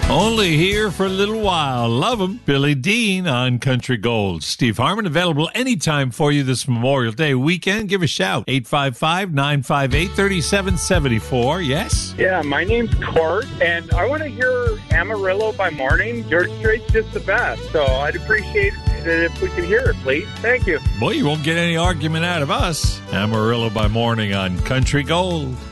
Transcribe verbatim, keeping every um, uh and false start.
Only here for a little while. Love 'em. Billy Dean on Country Gold. Steve Harmon available anytime for you this Memorial Day weekend. Give a shout. eight five five, nine five eight, three seven seven four. Yes? Yeah, my name's Court, and I want to hear Amarillo by Morning. George Strait's just the best, so I'd appreciate it if we could hear it, please. Thank you. Boy, you won't get any argument out of us. Amarillo by Morning on Country Gold.